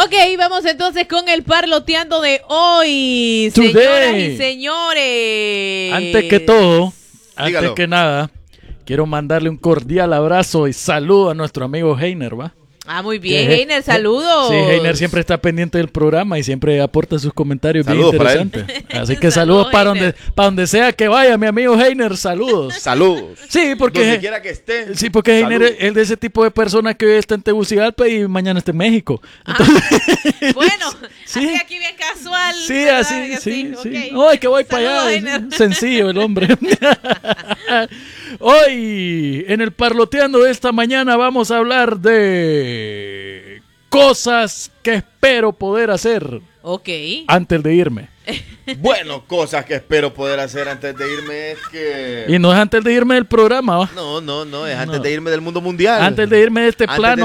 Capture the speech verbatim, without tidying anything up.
Ok, vamos entonces con el parloteando de hoy, Today. señoras y señores. Antes que todo, antes Dígalo. que nada, quiero mandarle un cordial abrazo y saludo a nuestro amigo Heiner, ¿va? Ah, muy bien, Que- Heiner, saludos. Sí, Heiner siempre está pendiente del programa y siempre aporta sus comentarios Saludos bien para él. interesantes. Así que saludos Saludos, para donde, Heiner. para donde sea que vaya, mi amigo Heiner, saludos. Saludos. Sí, porque Donde quiera que esté. Sí, porque Heiner saludos. es es de ese tipo de persona que hoy está en Tegucigalpa y mañana está en México. Bueno, Sí. así aquí bien casual. Sí, ¿verdad? así, Y sí, sí. ok. Ay, que voy para Saludos, allá. Heiner. Es sencillo el hombre. Hoy, en el parloteando de esta mañana, vamos a hablar de cosas que espero poder hacer Ok. antes de irme. Bueno, cosas que espero poder hacer antes de irme es que... Y no es antes de irme del programa, ¿va? No, no, no, es No. antes de irme del mundo mundial. Antes de irme de este Antes de plano